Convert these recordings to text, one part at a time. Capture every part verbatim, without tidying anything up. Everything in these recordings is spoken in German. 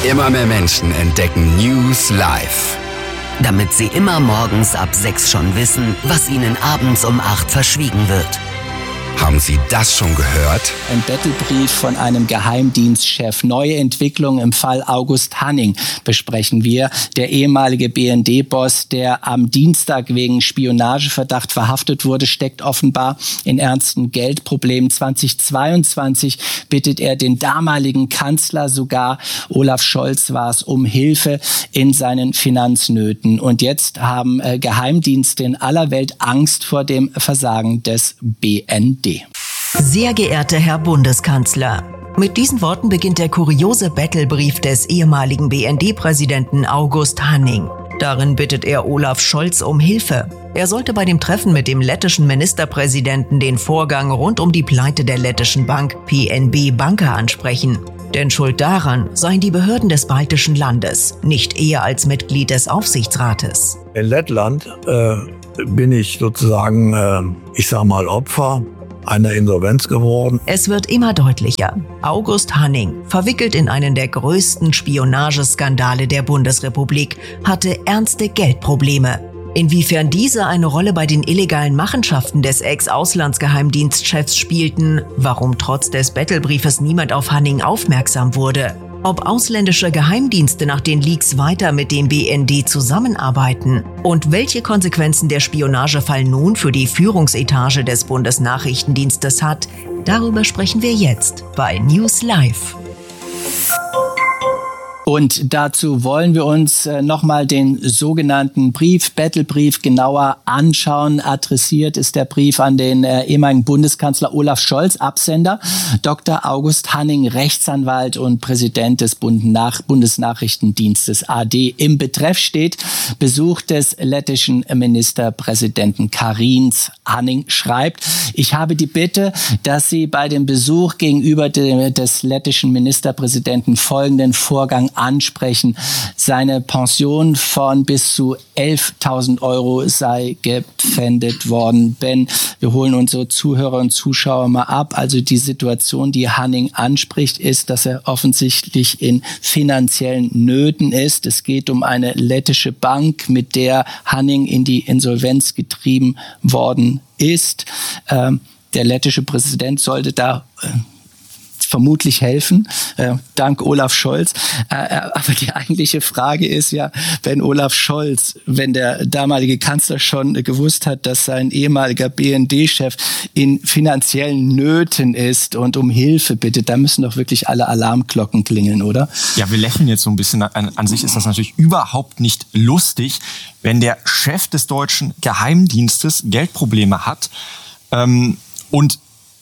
Immer mehr Menschen entdecken News Live. Damit sie immer morgens ab sechs schon wissen, was ihnen abends um acht verschwiegen wird. Haben Sie das schon gehört? Ein Bettelbrief von einem Geheimdienstchef. Neue Entwicklungen im Fall August Hanning besprechen wir. Der ehemalige B N D-Boss, der am Dienstag wegen Spionageverdacht verhaftet wurde, steckt offenbar in ernsten Geldproblemen. zweitausendzweiundzwanzig bittet er den damaligen Kanzler, sogar Olaf Scholz war es, um Hilfe in seinen Finanznöten. Und jetzt haben äh, Geheimdienste in aller Welt Angst vor dem Versagen des B N D. Sehr geehrter Herr Bundeskanzler, mit diesen Worten beginnt der kuriose Bettelbrief des ehemaligen B N D-Präsidenten August Hanning. Darin bittet er Olaf Scholz um Hilfe. Er sollte bei dem Treffen mit dem lettischen Ministerpräsidenten den Vorgang rund um die Pleite der lettischen Bank P N B Banka ansprechen. Denn schuld daran seien die Behörden des baltischen Landes, nicht er als Mitglied des Aufsichtsrates. In Lettland äh, bin ich sozusagen, äh, ich sag mal, Opfer einer Insolvenz geworden. Es wird immer deutlicher. August Hanning, verwickelt in einen der größten Spionageskandale der Bundesrepublik, hatte ernste Geldprobleme. Inwiefern diese eine Rolle bei den illegalen Machenschaften des Ex-Auslandsgeheimdienstchefs spielten, warum trotz des Bettelbriefes niemand auf Hanning aufmerksam wurde, ob ausländische Geheimdienste nach den Leaks weiter mit dem B N D zusammenarbeiten und welche Konsequenzen der Spionagefall nun für die Führungsetage des Bundesnachrichtendienstes hat, darüber sprechen wir jetzt bei News Live. Und dazu wollen wir uns äh, nochmal den sogenannten Brief, Bettelbrief genauer anschauen. Adressiert ist der Brief an den äh, ehemaligen Bundeskanzler Olaf Scholz, Absender Doktor August Hanning, Rechtsanwalt und Präsident des Bundnach- Bundesnachrichtendienstes A D. Im Betreff steht Besuch des lettischen Ministerpräsidenten Karins. Hanning schreibt: Ich habe die Bitte, dass Sie bei dem Besuch gegenüber de- des lettischen Ministerpräsidenten folgenden Vorgang ansprechen. Seine Pension von bis zu elftausend Euro sei gepfändet worden. Ben, wir holen unsere Zuhörer und Zuschauer mal ab. Also die Situation, die Hanning anspricht, ist, dass er offensichtlich in finanziellen Nöten ist. Es geht um eine lettische Bank, mit der Hanning in die Insolvenz getrieben worden ist. Ähm, der lettische Präsident sollte da äh, vermutlich helfen, äh, dank Olaf Scholz. Äh, aber die eigentliche Frage ist ja, wenn Olaf Scholz, wenn der damalige Kanzler schon gewusst hat, dass sein ehemaliger B N D-Chef in finanziellen Nöten ist und um Hilfe bittet, da müssen doch wirklich alle Alarmglocken klingeln, oder? Ja, wir lächeln jetzt so ein bisschen. An, an sich ist das natürlich überhaupt nicht lustig, wenn der Chef des deutschen Geheimdienstes Geldprobleme hat ähm, und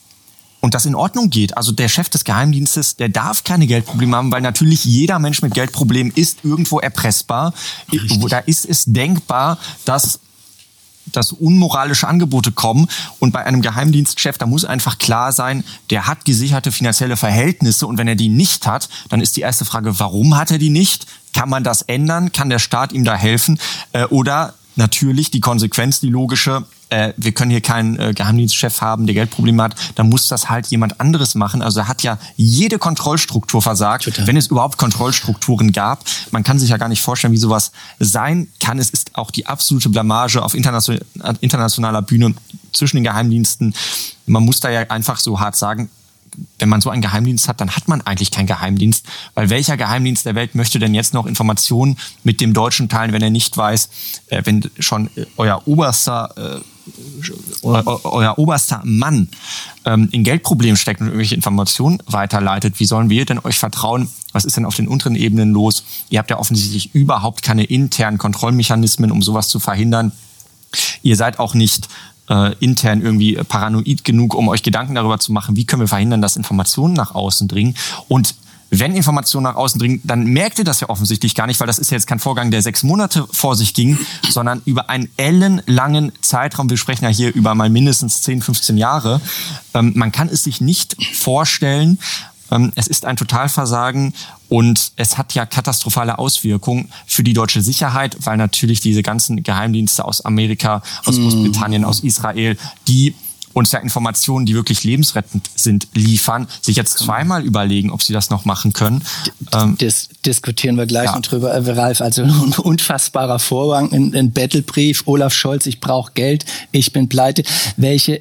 Und das in Ordnung geht. Also der Chef des Geheimdienstes, der darf keine Geldprobleme haben, weil natürlich jeder Mensch mit Geldproblemen ist irgendwo erpressbar. Richtig. Da ist es denkbar, dass, dass unmoralische Angebote kommen. Und bei einem Geheimdienstchef, da muss einfach klar sein, der hat gesicherte finanzielle Verhältnisse. Und wenn er die nicht hat, dann ist die erste Frage, warum hat er die nicht? Kann man das ändern? Kann der Staat ihm da helfen? Äh, oder natürlich die Konsequenz, die logische, äh, wir können hier keinen äh, Geheimdienstchef haben, der Geldprobleme hat, dann muss das halt jemand anderes machen. Also er hat ja jede Kontrollstruktur versagt, Total. Wenn es überhaupt Kontrollstrukturen gab. Man kann sich ja gar nicht vorstellen, wie sowas sein kann. Es ist auch die absolute Blamage auf internation- internationaler Bühne zwischen den Geheimdiensten. Man muss da ja einfach so hart sagen, wenn man so einen Geheimdienst hat, dann hat man eigentlich keinen Geheimdienst. Weil welcher Geheimdienst der Welt möchte denn jetzt noch Informationen mit dem Deutschen teilen, wenn er nicht weiß, äh, wenn schon äh, euer oberster, äh, euer, euer oberster Mann ähm, in Geldproblemen steckt und irgendwelche Informationen weiterleitet? Wie sollen wir denn euch vertrauen? Was ist denn auf den unteren Ebenen los? Ihr habt ja offensichtlich überhaupt keine internen Kontrollmechanismen, um sowas zu verhindern. Ihr seid auch nicht Äh, intern irgendwie paranoid genug, um euch Gedanken darüber zu machen, wie können wir verhindern, dass Informationen nach außen dringen. Und wenn Informationen nach außen dringen, dann merkt ihr das ja offensichtlich gar nicht, weil das ist ja jetzt kein Vorgang, der sechs Monate vor sich ging, sondern über einen ellenlangen Zeitraum. Wir sprechen ja hier über mal mindestens zehn, fünfzehn Jahre. Ähm, man kann es sich nicht vorstellen. Ähm, es ist ein Totalversagen und es hat ja katastrophale Auswirkungen für die deutsche Sicherheit, weil natürlich diese ganzen Geheimdienste aus Amerika, aus Großbritannien, aus Israel, die uns ja Informationen, die wirklich lebensrettend sind, liefern, sich jetzt zweimal überlegen, ob sie das noch machen können. Ähm, das diskutieren wir gleich ja. noch drüber, äh, Ralf. Also ein unfassbarer Vorgang, ein, ein Battlebrief. Olaf Scholz, ich brauche Geld, ich bin pleite. Welche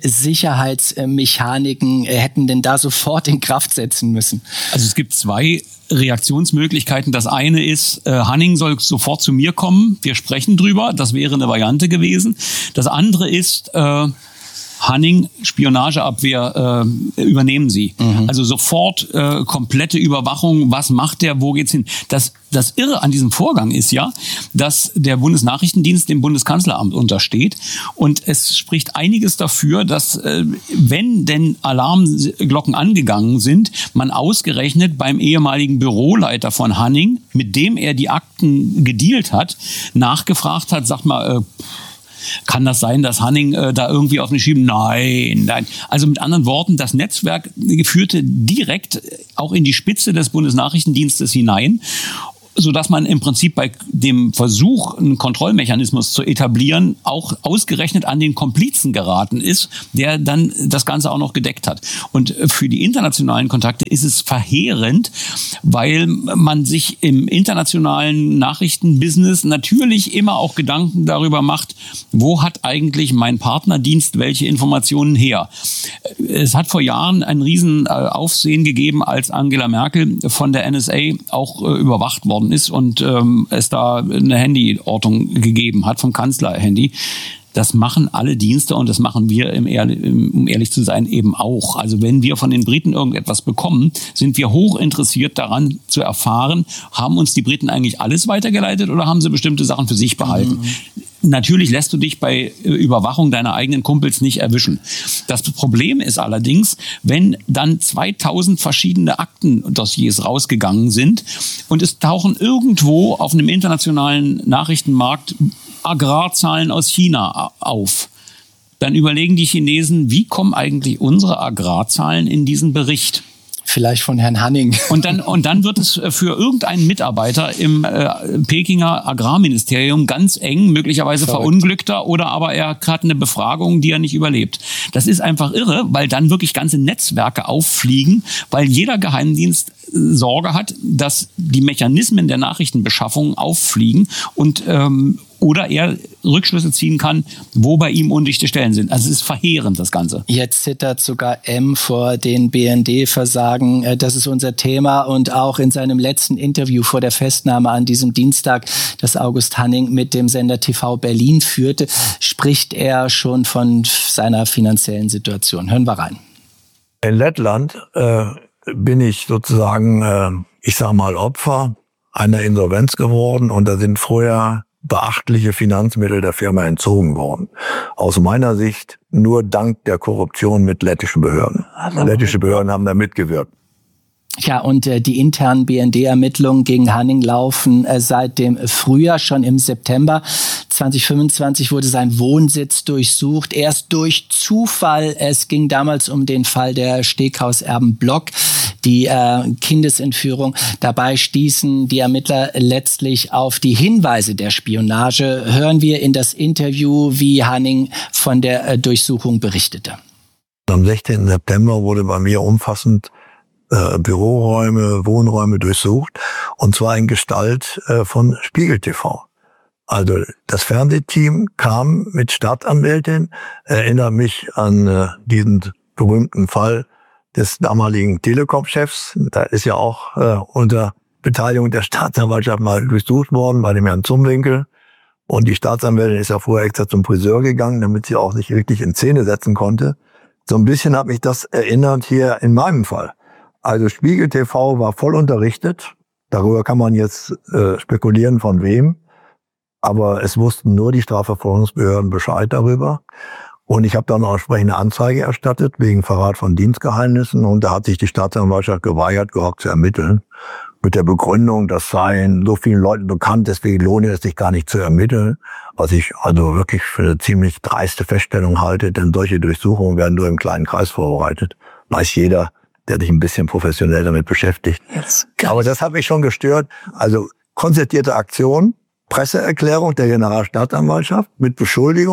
Sicherheitsmechaniken hätten denn da sofort in Kraft setzen müssen? Also es gibt zwei Reaktionsmöglichkeiten. Das eine ist, äh, Hanning soll sofort zu mir kommen, wir sprechen drüber, das wäre eine Variante gewesen. Das andere ist, äh, Hanning, Spionageabwehr, äh, übernehmen Sie. Mhm. Also sofort äh, komplette Überwachung, was macht der, wo geht's hin? Das, das Irre an diesem Vorgang ist ja, dass der Bundesnachrichtendienst dem Bundeskanzleramt untersteht und es spricht einiges dafür, dass äh, wenn denn Alarmglocken angegangen sind, man ausgerechnet beim ehemaligen Büroleiter von Hanning, mit dem er die Akten gedealt hat, nachgefragt hat, sagt mal, äh, kann das sein, dass Hanning äh, da irgendwie auf mich schieben? Nein, nein. Also mit anderen Worten, das Netzwerk führte direkt auch in die Spitze des Bundesnachrichtendienstes hinein, sodass man im Prinzip bei dem Versuch, einen Kontrollmechanismus zu etablieren, auch ausgerechnet an den Komplizen geraten ist, der dann das Ganze auch noch gedeckt hat. Und für die internationalen Kontakte ist es verheerend, weil man sich im internationalen Nachrichtenbusiness natürlich immer auch Gedanken darüber macht, wo hat eigentlich mein Partnerdienst welche Informationen her? Es hat vor Jahren einen riesen Aufsehen gegeben, als Angela Merkel von der N S A auch überwacht worden ist und ähm, es da eine Handyortung gegeben hat vom Kanzlerhandy. Das machen alle Dienste und das machen wir, im Ehrlich, um ehrlich zu sein, eben auch. Also wenn wir von den Briten irgendetwas bekommen, sind wir hoch interessiert daran zu erfahren, haben uns die Briten eigentlich alles weitergeleitet oder haben sie bestimmte Sachen für sich behalten? Mhm. Natürlich lässt du dich bei Überwachung deiner eigenen Kumpels nicht erwischen. Das Problem ist allerdings, wenn dann zweitausend verschiedene Aktendossiers rausgegangen sind und es tauchen irgendwo auf einem internationalen Nachrichtenmarkt Agrarzahlen aus China auf, dann überlegen die Chinesen, wie kommen eigentlich unsere Agrarzahlen in diesen Bericht? Vielleicht von Herrn Hanning. Und dann, und dann wird es für irgendeinen Mitarbeiter im äh, Pekinger Agrarministerium ganz eng, möglicherweise Verrückt. verunglückter oder aber er hat eine Befragung, die er nicht überlebt. Das ist einfach irre, weil dann wirklich ganze Netzwerke auffliegen, weil jeder Geheimdienst Sorge hat, dass die Mechanismen der Nachrichtenbeschaffung auffliegen und ähm, oder er Rückschlüsse ziehen kann, wo bei ihm undichte Stellen sind. Also es ist verheerend, das Ganze. Jetzt zittert sogar M vor den B N D-Versagen. Das ist unser Thema. Und auch in seinem letzten Interview vor der Festnahme an diesem Dienstag, das August Hanning mit dem Sender T V Berlin führte, spricht er schon von seiner finanziellen Situation. Hören wir rein. In Lettland äh, bin ich sozusagen, äh, ich sag mal, Opfer einer Insolvenz geworden und da sind vorher beachtliche Finanzmittel der Firma entzogen worden. Aus meiner Sicht nur dank der Korruption mit lettischen Behörden. Lettische Behörden haben da mitgewirkt. Ja, und äh, die internen B N D-Ermittlungen gegen Hanning laufen äh, seit dem Frühjahr. Schon im September zwanzig fünfundzwanzig wurde sein Wohnsitz durchsucht. Erst durch Zufall. Es ging damals um den Fall der Steghauserben Block, die äh, Kindesentführung. Dabei stießen die Ermittler letztlich auf die Hinweise der Spionage. Hören wir in das Interview, wie Hanning von der äh, Durchsuchung berichtete. Am sechzehnten September wurde bei mir umfassend Äh, Büroräume, Wohnräume durchsucht, und zwar in Gestalt äh, von Spiegel T V. Also das Fernsehteam kam mit Staatsanwältin, erinnere mich an äh, diesen berühmten Fall des damaligen Telekom-Chefs. Da ist ja auch äh, unter Beteiligung der Staatsanwaltschaft mal durchsucht worden bei dem Herrn Zumwinkel. Und die Staatsanwältin ist ja vorher extra zum Friseur gegangen, damit sie auch sich wirklich in Szene setzen konnte. So ein bisschen hat mich das erinnert hier in meinem Fall. Also Spiegel T V war voll unterrichtet. Darüber kann man jetzt äh, spekulieren, von wem. Aber es wussten nur die Strafverfolgungsbehörden Bescheid darüber. Und ich habe dann auch entsprechende Anzeige erstattet wegen Verrat von Dienstgeheimnissen. Und da hat sich die Staatsanwaltschaft geweigert, überhaupt zu ermitteln. Mit der Begründung, das seien so vielen Leuten bekannt, deswegen lohne es sich gar nicht zu ermitteln. Was ich also wirklich für eine ziemlich dreiste Feststellung halte, denn solche Durchsuchungen werden nur im kleinen Kreis vorbereitet. Weiß jeder, der sich ein bisschen professionell damit beschäftigt. Aber das hat mich schon gestört. Also konzertierte Aktion, Presseerklärung der Generalstaatsanwaltschaft mit Beschuldigung,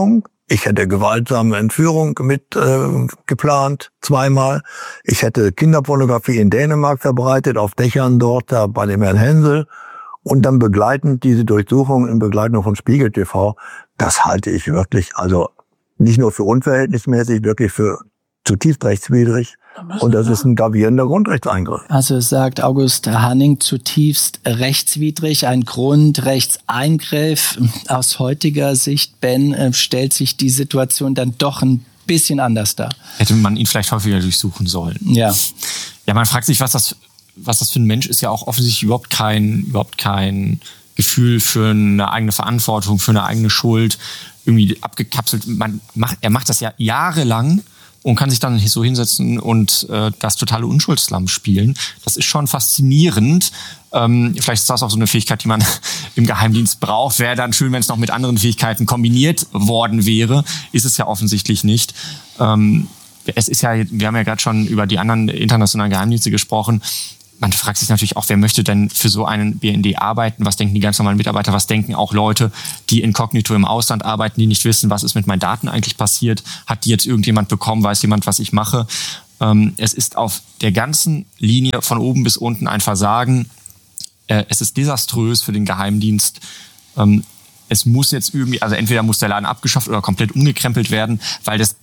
Ich hätte gewaltsame Entführung mit äh, geplant, zweimal. Ich hätte Kinderpornografie in Dänemark verbreitet, auf Dächern dort, da bei dem Herrn Hensel. Und dann begleitend diese Durchsuchung in Begleitung von Spiegel T V. Das halte ich wirklich, also nicht nur für unverhältnismäßig, wirklich für zutiefst rechtswidrig. Und das ist ein gravierender Grundrechtseingriff. Also sagt August Hanning, zutiefst rechtswidrig, ein Grundrechtseingriff. Aus heutiger Sicht, Ben, stellt sich die Situation dann doch ein bisschen anders dar. Hätte man ihn vielleicht häufiger durchsuchen sollen. Ja. Ja, man fragt sich, was das, was das für ein Mensch ist, ja auch offensichtlich überhaupt kein, überhaupt kein Gefühl für eine eigene Verantwortung, für eine eigene Schuld, irgendwie abgekapselt. Man macht, er macht das ja jahrelang und kann sich dann so hinsetzen und äh, das totale Unschuldslamm spielen. Das ist schon faszinierend. Ähm, vielleicht ist das auch so eine Fähigkeit, die man im Geheimdienst braucht. Wäre dann schön, wenn es noch mit anderen Fähigkeiten kombiniert worden wäre. Ist es ja offensichtlich nicht. Ähm, es ist ja, wir haben ja gerade schon über die anderen internationalen Geheimdienste gesprochen. Man fragt sich natürlich auch, wer möchte denn für so einen B N D arbeiten? Was denken die ganz normalen Mitarbeiter? Was denken auch Leute, die inkognito im Ausland arbeiten, die nicht wissen, was ist mit meinen Daten eigentlich passiert? Hat die jetzt irgendjemand bekommen? Weiß jemand, was ich mache? Ähm, es ist auf der ganzen Linie von oben bis unten ein Versagen. Äh, es ist desaströs für den Geheimdienst. Ähm, es muss jetzt irgendwie, also entweder muss der Laden abgeschafft oder komplett umgekrempelt werden, weil das...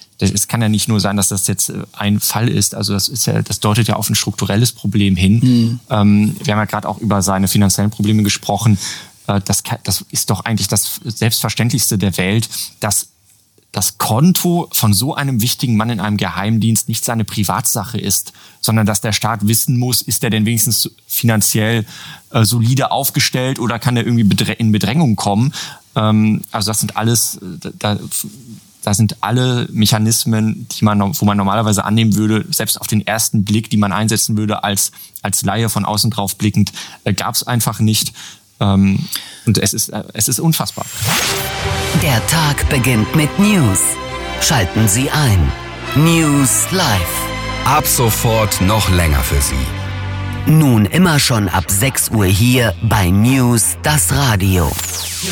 Es kann ja nicht nur sein, dass das jetzt ein Fall ist. Also das ist ja, das deutet ja auf ein strukturelles Problem hin. Mhm. Ähm, wir haben ja gerade auch über seine finanziellen Probleme gesprochen. Äh, das, das ist doch eigentlich das Selbstverständlichste der Welt, dass das Konto von so einem wichtigen Mann in einem Geheimdienst nicht seine Privatsache ist, sondern dass der Staat wissen muss, ist er denn wenigstens finanziell äh, solide aufgestellt oder kann er irgendwie bedr- in Bedrängung kommen. Ähm, also das sind alles... Da, Da sind alle Mechanismen, die man, wo man normalerweise annehmen würde, selbst auf den ersten Blick, die man einsetzen würde als, als Laie von außen drauf blickend, äh, gab es einfach nicht. Ähm, und es ist, äh, es ist unfassbar. Der Tag beginnt mit News. Schalten Sie ein. News Live. Ab sofort noch länger für Sie. Nun immer schon ab sechs Uhr hier bei News, das Radio.